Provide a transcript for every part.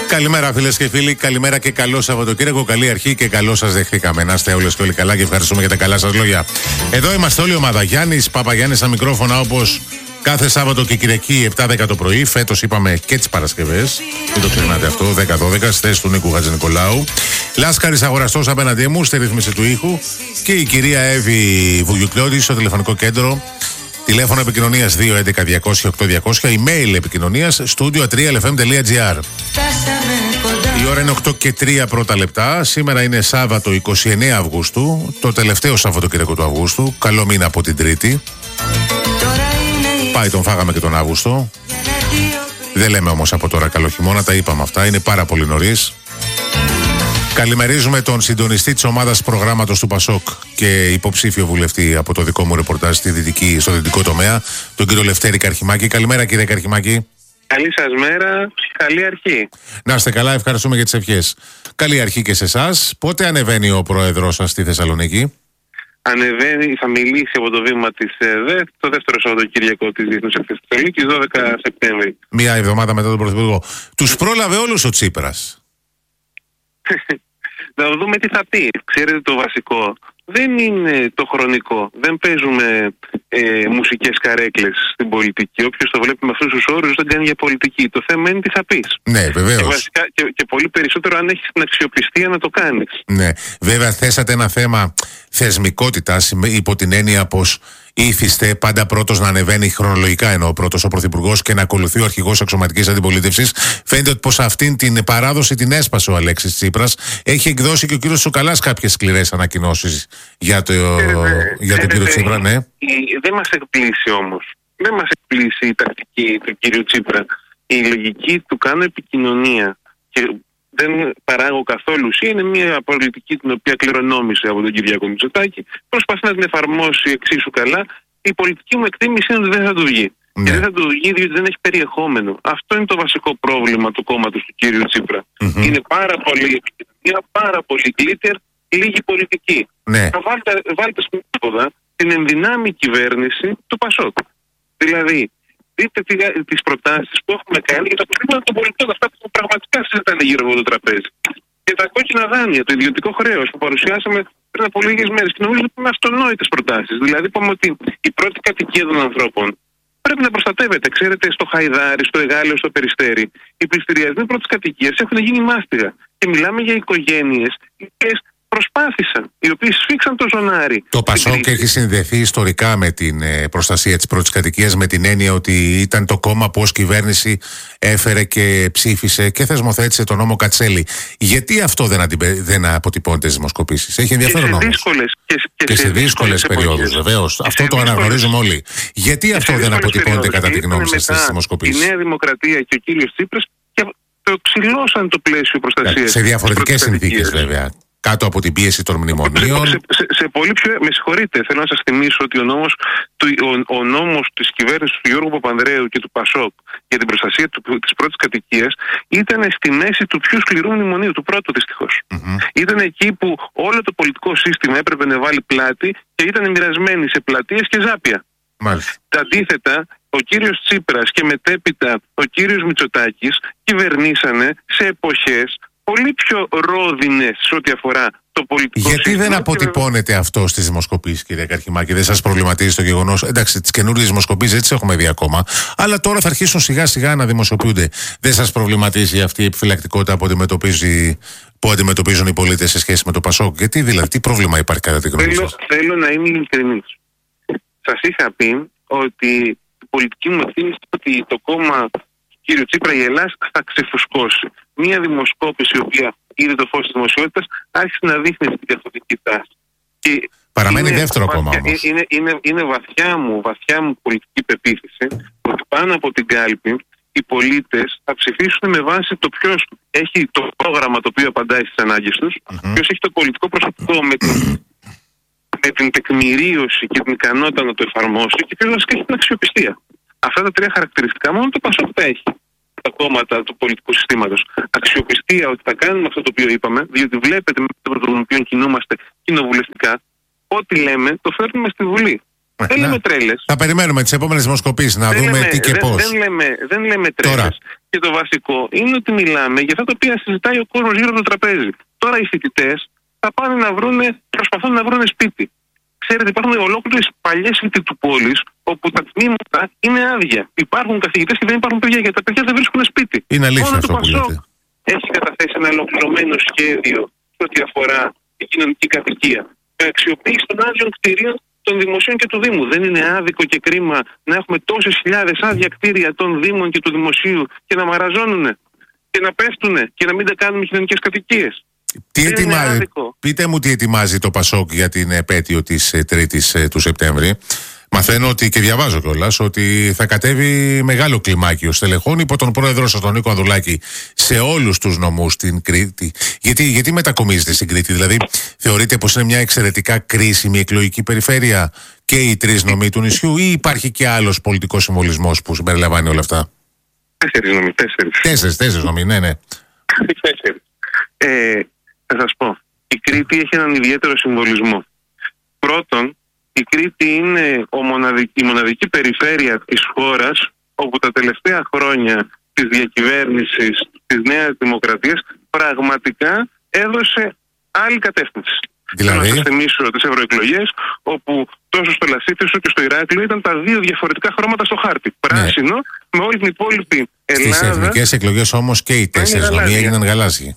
Καλημέρα φίλες και φίλοι, καλημέρα και καλό Σαββατοκύριακο, καλή αρχή και καλό σας δεχτήκαμε. Να είστε όλες και όλοι καλά και ευχαριστούμε για τα καλά σας λόγια. Εδώ είμαστε όλοι ομάδα, Γιάννης Παπαγιάννης στα μικρόφωνα όπως κάθε Σάββατο και Κυριακή 7-10 το πρωί. Φέτος είπαμε και τις Παρασκευές, μην το ξεχνάτε αυτό, 10-12 στις θέσεις του Νίκου Χατζηνικολάου. Λάσκαρης αγοραστός απέναντί μου στη ρύθμιση του ήχου και η κυρία Εύη Βουγιουκλώτη στο τηλεφωνικό κέντρο. Τηλέφωνο επικοινωνίας 211-200-8200, email επικοινωνίας studio3lfm.gr. Η ώρα είναι 8 και 3 πρώτα λεπτά. Σήμερα είναι Σάββατο 29 Αυγούστου, το τελευταίο Σαββατοκύριακο του Αυγούστου. Καλό μήνα από την Τρίτη. Πάει, τον φάγαμε και τον Αύγουστο. Δεν λέμε όμως από τώρα καλό χειμώνα, τα είπαμε αυτά, είναι πάρα πολύ νωρίς. Καλημερίζουμε τον συντονιστή της ομάδας προγράμματος του Πασόκ και υποψήφιο βουλευτή από το δικό μου ρεπορτάζ στο δυτικό τομέα, τον κύριο Λευτέρη Καρχημάκη. Καλημέρα κύριε Καρχημάκη. Καλή σας μέρα, καλή αρχή. Να είστε καλά, ευχαριστούμε για τις ευχές. Καλή αρχή και σε εσάς. Πότε ανεβαίνει ο πρόεδρος σας στη Θεσσαλονίκη? Ανεβαίνει, θα μιλήσει από το βήμα της ΔΕΘ το δεύτερο Σαββατοκύριακο της Διεθνούς Εκθέσης Θεσσαλονίκης, 12 Σεπτέμβρη. Μία εβδομάδα μετά τον Πρωθυπουργό. Τους πρόλαβε όλους ο Τσίπρας. Να δούμε τι θα πει. Ξέρετε, το βασικό δεν είναι το χρονικό. Δεν παίζουμε μουσικές καρέκλες στην πολιτική. Όποιος το βλέπει με αυτούς τους όρους δεν κάνει για πολιτική. Το θέμα είναι τι θα πεις. Ναι, βεβαίως. Και βασικά και πολύ περισσότερο αν έχεις την αξιοπιστία να το κάνεις. Ναι, βέβαια θέσατε ένα θέμα θεσμικότητας υπό την έννοια πως ήθιστε πάντα πρώτος να ανεβαίνει χρονολογικά, ενώ πρώτος ο Πρωθυπουργός και να ακολουθεί ο αρχηγός αξιωματικής αντιπολίτευσης. Φαίνεται ότι πως αυτήν την παράδοση την έσπασε ο Αλέξης Τσίπρας. Έχει εκδώσει και ο κύριος Τσουκαλάς κάποιες σκληρές ανακοινώσεις για τον κύριο Τσίπρα, ναι. Δεν μας εκπλήσει όμως. Δεν μας εκπλήσει η τακτική του κύριου Τσίπρα. Η λογική του κάνω επικοινωνία και δεν παράγω καθόλου ουσία. Είναι μια πολιτική την οποία κληρονόμησε από τον Κυριάκο Μητσοτάκη. Προσπαθεί να την εφαρμόσει εξίσου καλά. Η πολιτική μου εκτίμηση είναι ότι δεν θα του βγει. Ναι. Και δεν θα του βγει διότι δεν έχει περιεχόμενο. Αυτό είναι το βασικό πρόβλημα του κόμματος του κύριου Τσίπρα. Είναι πάρα πολύ επικοινωνία, πάρα πολύ γκλίτερ, λίγη πολιτική. Ναι. Βάλτε στην πόδα την ενδυνάμει κυβέρνηση του Πασόκ. Δηλαδή, δείτε τις προτάσεις που έχουμε κάνει για τα προβλήματα των πολιτών, αυτά που πραγματικά συζητάνε γύρω από το τραπέζι. Και τα κόκκινα δάνεια, το ιδιωτικό χρέος που παρουσιάσαμε πριν από λίγες μέρες. Και νομίζω ότι είναι αυτονόητες προτάσεις. Δηλαδή, είπαμε ότι η πρώτη κατοικία των ανθρώπων πρέπει να προστατεύεται. Ξέρετε, στο Χαϊδάρι, στο Εγάλεο, στο Περιστέρι, οι πληστηριασμοί πρώτης κατοικίας έχουν γίνει μάστιγα. Και μιλάμε για οικογένειες οι οποίες προσπάθησαν, οι οποίοι σφίξαν το ζωνάρι. Το Πασόκ έχει συνδεθεί ιστορικά με την προστασία της πρώτης κατοικίας, με την έννοια ότι ήταν το κόμμα που ως κυβέρνηση έφερε και ψήφισε και θεσμοθέτησε τον νόμο Κατσέλη. Γιατί αυτό δεν αποτυπώνεται στις δημοσκοπήσεις? Έχει ενδιαφέρον όμως. Και σε δύσκολες περιόδους, βεβαίως. Αυτό το αναγνωρίζουμε όλοι. Γιατί αυτό δεν αποτυπώνεται κατά τη γνώμη σας στις δημοσκοπήσεις? Η Νέα Δημοκρατία και ο κύριος Τσίπρας το ξυλώσαν το πλαίσιο προστασίας. Σε διαφορετικές συνθήκες βέβαια. Κάτω από την πίεση των μνημονίων. Σε πολύ πιο. Με συγχωρείτε, θέλω να σας θυμίσω ότι ο νόμος της κυβέρνησης του Γιώργου Παπανδρέου και του Πασόκ για την προστασία της πρώτης κατοικίας ήταν στη μέση του πιο σκληρού μνημονίου, του πρώτου δυστυχώς. Ήταν εκεί που όλο το πολιτικό σύστημα έπρεπε να βάλει πλάτη και ήταν μοιρασμένοι σε πλατείες και ζάπια. Μάλιστα. Τα αντίθετα, ο κύριος Τσίπρας και μετέπειτα ο κύριος Μητσοτάκης κυβερνήσανε σε εποχές πολύ πιο ρόδινες σε ό,τι αφορά το πολιτικό σύστημα. Γιατί δεν αποτυπώνεται αυτό στις δημοσκοπήσεις, κύριε Καρχημάκη? Δεν σας προβληματίζει το γεγονός? Εντάξει, τις καινούριες δημοσκοπήσεις δεν τις έχουμε δει ακόμα, αλλά τώρα θα αρχίσουν σιγά σιγά να δημοσιοποιούνται. Δεν σας προβληματίζει αυτή η επιφυλακτικότητα που αντιμετωπίζουν οι πολίτες σε σχέση με το Πασόκ? Γιατί δηλαδή, τι πρόβλημα υπάρχει κατά τη γνώμη σας? Θέλω να είμαι ειλικρινής. Σας είχα πει ότι η πολιτική μου ευθύνη είναι ότι το κόμμα κύριο Τσίπρα, η Ελλάδα θα ξεφουσκώσει. Μία δημοσκόπηση, η οποία είδε το φως της δημοσιότητας, άρχισε να δείχνει τη διαφορετική τάση. Παραμένει δεύτερο κόμμα όμως. Είναι βαθιά μου πολιτική πεποίθηση ότι πάνω από την κάλπη οι πολίτες θα ψηφίσουν με βάση το ποιος έχει το πρόγραμμα το οποίο απαντάει στις ανάγκες τους, ποιος έχει το πολιτικό προσωπικό με την τεκμηρίωση και την ικανότητα να το εφαρμόσει και ποιος βασικά έχει την αξιοπιστία. Αυτά τα τρία χαρακτηριστικά μόνο το Πασόκ τα έχει. Τα κόμματα του πολιτικού συστήματος. Αξιοπιστία ότι θα κάνουμε αυτό το οποίο είπαμε, διότι βλέπετε με τον οποίο κινούμαστε κοινοβουλευτικά, ό,τι λέμε το φέρνουμε στη Βουλή. Δεν λέμε τρέλες. Θα περιμένουμε τις επόμενες δημοσκοπήσεις να δούμε τι και πώς. Δεν λέμε τρέλες. Και το βασικό είναι ότι μιλάμε για αυτά τα οποία συζητάει ο κόσμος γύρω από το τραπέζι. Τώρα οι φοιτητές θα πάνε προσπαθούν να βρουν σπίτι. Ξέρετε, υπάρχουν ολόκληρες παλιές φοιτητουπόλεις όπου τα τμήματα είναι άδεια. Υπάρχουν καθηγητές και δεν υπάρχουν παιδιά, γιατί τα παιδιά δεν βρίσκουν σπίτι. Είναι αλήθεια αυτό που λέτε. Έχει καταθέσει ένα ολοκληρωμένο σχέδιο σε ό,τι αφορά την κοινωνική κατοικία. Με αξιοποίηση των άδειων κτηρίων των δημοσίων και του Δήμου. Δεν είναι άδικο και κρίμα να έχουμε τόσες χιλιάδες άδεια κτίρια των Δήμων και του Δημοσίου και να μαραζώνουν και να πέφτουν και να μην τα κάνουμε κοινωνικές κατοικίες? Πείτε μου τι ετοιμάζει το Πασόκ για την επέτειο της 3ης του Σεπτέμβρη. Μαθαίνω ότι, και διαβάζω κιόλας, ότι θα κατέβει μεγάλο κλιμάκιο στελεχών υπό τον πρόεδρο σας τον Νίκο Ανδρουλάκη σε όλους τους νομούς στην Κρήτη. Γιατί μετακομίζετε στην Κρήτη? Δηλαδή θεωρείτε πως είναι μια εξαιρετικά κρίσιμη εκλογική περιφέρεια και οι 3 νομοί του νησιού, ή υπάρχει και άλλος πολιτικός συμβολισμός που συμπεριλαμβάνει όλα αυτά? 4 νομοί. 4 νομοί, ναι. 4. Θα σας πω, η Κρήτη έχει έναν ιδιαίτερο συμβολισμό. Πρώτον, η Κρήτη είναι η μοναδική περιφέρεια της χώρας όπου τα τελευταία χρόνια της διακυβέρνησης της Νέας Δημοκρατίας πραγματικά έδωσε άλλη κατεύθυνση. Δηλαδή? Να σας θυμίσω τις ευρωεκλογές, όπου τόσο στο Λασίθισο και στο Ηράκλειο ήταν τα 2 διαφορετικά χρώματα στο χάρτη. Πράσινο, με όλη την υπόλοιπη Ελλάδα. Στις εθνικές εκλογές όμως και οι 4 νομοί έγιναν γαλάζιοι.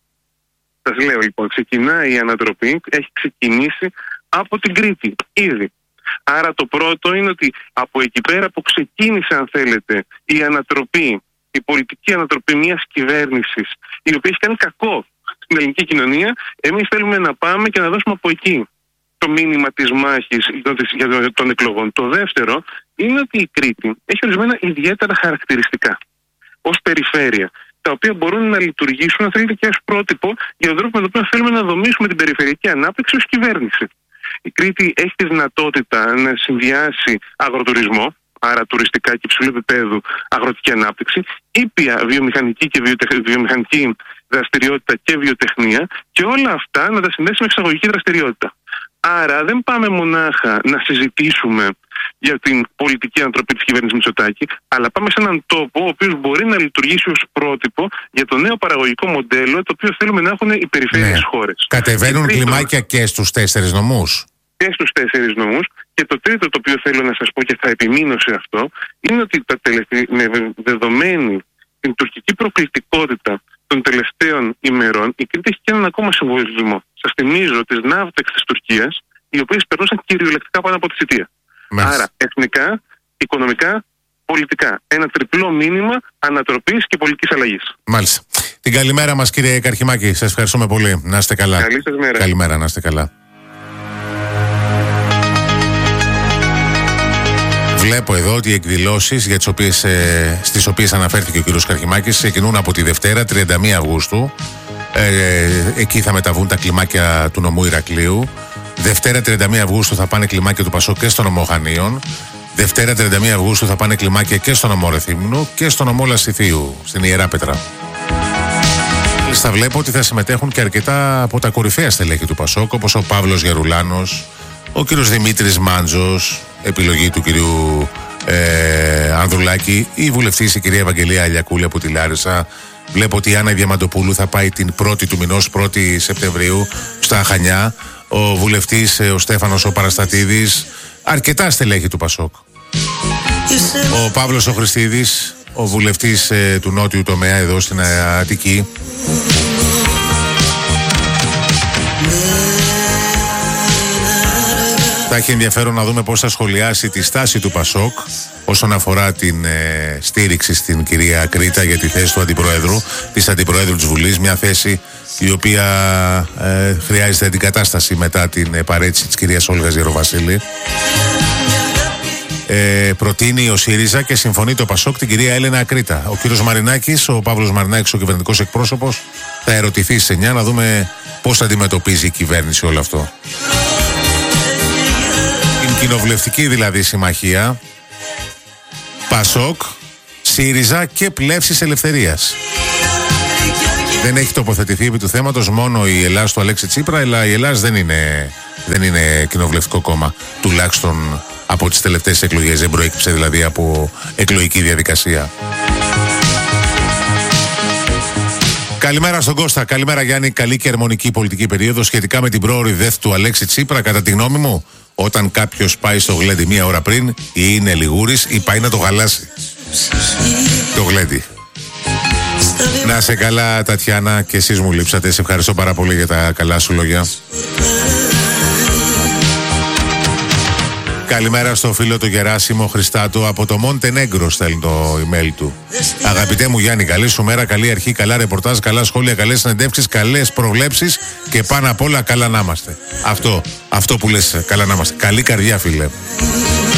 Σας λέω λοιπόν, ξεκινάει η ανατροπή, έχει ξεκινήσει από την Κρήτη ήδη. Άρα το πρώτο είναι ότι από εκεί πέρα που ξεκίνησε, αν θέλετε, η ανατροπή, η πολιτική ανατροπή μιας κυβέρνησης, η οποία έχει κάνει κακό στην ελληνική κοινωνία, εμείς θέλουμε να πάμε και να δώσουμε από εκεί το μήνυμα της μάχης των εκλογών. Το δεύτερο είναι ότι η Κρήτη έχει ορισμένα ιδιαίτερα χαρακτηριστικά ως περιφέρεια, τα οποία μπορούν να λειτουργήσουν, αν θέλετε, και ως πρότυπο για τον τρόπο με τον οποίο θέλουμε να δομήσουμε την περιφερειακή ανάπτυξη ως κυβέρνηση. Η Κρήτη έχει τη δυνατότητα να συνδυάσει αγροτουρισμό, άρα τουριστικά και υψηλού επίπεδου αγροτική ανάπτυξη, ήπια βιομηχανική και βιομηχανική δραστηριότητα και βιοτεχνία, και όλα αυτά να τα συνδέσει με εξαγωγική δραστηριότητα. Άρα δεν πάμε μονάχα να συζητήσουμε για την πολιτική ανατροπή της κυβέρνησης Μητσοτάκη, αλλά πάμε σε έναν τόπο ο οποίος μπορεί να λειτουργήσει ως πρότυπο για το νέο παραγωγικό μοντέλο, το οποίο θέλουμε να έχουν οι περιφέρειες χώρες. Κατεβαίνουν κλιμάκια και στους 4 νομούς. Και στους 4 νομούς. Και το τρίτο το οποίο θέλω να σας πω και θα επιμείνω σε αυτό, είναι ότι με δεδομένη την τουρκική προκλητικότητα των τελευταίων ημερών, η Κρήτη έχει και έναν ακόμα συμβολισμό. Σας θυμίζω τις ναύτεξ της Τουρκίας, οι οποίες περνούσαν κυριολεκτικά πάνω από τη Σιτία. Άρα, εθνικά, οικονομικά, πολιτικά. Ένα τριπλό μήνυμα ανατροπής και πολιτικής αλλαγής. Μάλιστα. Την καλημέρα μας, κύριε Καρχιμάκη. Σας ευχαριστούμε πολύ. Να είστε καλά. Καλή σας μέρα. Καλημέρα, να είστε καλά. Βλέπω εδώ ότι οι εκδηλώσεις στις οποίες αναφέρθηκε ο κύριος Καρχιμάκης ξεκινούν από τη Δευτέρα, 31 Αυγούστου. Εκεί θα μεταβούν τα κλιμάκια του νομού Ηρακλείου. Δευτέρα 31 Αυγούστου θα πάνε κλιμάκια του Πασόκ και στο νομό Χανίων. Δευτέρα 31 Αυγούστου θα πάνε κλιμάκια και στο νομό Ρεθύμνου και στο νομό Λασιθίου, στην Ιερά Πέτρα. Θα βλέπω ότι θα συμμετέχουν και αρκετά από τα κορυφαία στελέχη του Πασόκ, όπως ο Παύλος Γερουλάνος, ο κύριος Δημήτρης Μάντζος, επιλογή του κυρίου Ανδρουλάκη, η βουλευτής η κυρία Ευαγγελία Αλιακούλη από τη Λάρισα. Βλέπω ότι η Άννα Διαμαντοπούλου θα πάει την 1η του μηνός, 1η Σεπτεμβρίου, στα Χανιά. Ο βουλευτής ο Στέφανος ο Παραστατίδης, αρκετά στελέχη του Πασόκ. Ο Παύλος ο Χριστίδης, ο βουλευτής του νότιου τομέα εδώ στην Αττική. Θα έχει ενδιαφέρον να δούμε πώς θα σχολιάσει τη στάση του Πασόκ όσον αφορά την στήριξη στην κυρία Κρήτα για τη θέση του Αντιπροέδρου, της Αντιπροέδρου της Βουλής, μια θέση η οποία χρειάζεται αντικατάσταση μετά την παρέτηση της κυρίας Όλγας Γεροβασίλη. Προτείνει ο ΣΥΡΙΖΑ και συμφωνεί το Πασόκ την κυρία Έλενα Κρήτα. Ο κύριος Μαρινάκης, ο Παύλος Μαρινάκης, ο κυβερνητικός εκπρόσωπος, θα ερωτηθεί στις 9 να δούμε πώς αντιμετωπίζει η κυβέρνηση όλο αυτό. Την κοινοβουλευτική δηλαδή συμμαχία Πασόκ, ΣΥΡΙΖΑ και Πλεύσης Ελευθερίας. Δεν έχει τοποθετηθεί επί του θέματος μόνο η Ελλάς του Αλέξη Τσίπρα, αλλά η Ελλάς δεν είναι κοινοβουλευτικό κόμμα, τουλάχιστον από τις τελευταίες εκλογές. Δεν προέκυψε δηλαδή από εκλογική διαδικασία. Καλημέρα στον Κώστα. Καλημέρα Γιάννη. Καλή και αρμονική πολιτική περίοδο σχετικά με την πρόωρη δεθ του Αλέξη Τσίπρα. Κατά τη γνώμη μου, όταν κάποιος πάει στο γλέντι μία ώρα πριν, ή είναι λιγούρης ή πάει να το χαλάσει το γλέντι. Να σε καλά Τατιάνα, και εσείς μου λείψατε. Σε ευχαριστώ πάρα πολύ για τα καλά σου λόγια. Καλημέρα στο φίλο το Γεράσιμο Χριστάτο από το Μοντενέγκρο, στέλνει το email του. Αγαπητέ μου Γιάννη, καλή σου μέρα, καλή αρχή, καλά ρεπορτάζ, καλά σχόλια, καλές συνεντεύξεις, καλές προβλέψεις και πάνω απ' όλα καλά να είμαστε. Αυτό που λες, καλά να είμαστε. Καλή καρδιά φίλε.